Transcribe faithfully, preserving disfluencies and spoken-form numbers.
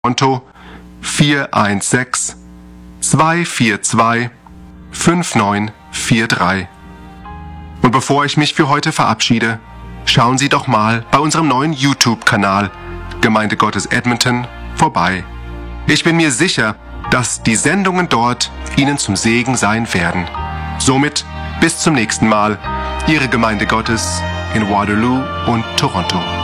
Toronto vier eins sechs, zwei vier zwei, fünf neun vier drei. Und bevor ich mich für heute verabschiede, schauen Sie doch mal bei unserem neuen YouTube-Kanal Gemeinde Gottes Edmonton vorbei. Ich bin mir sicher, dass die Sendungen dort Ihnen zum Segen sein werden. Somit bis zum nächsten Mal, Ihre Gemeinde Gottes in Waterloo und Toronto.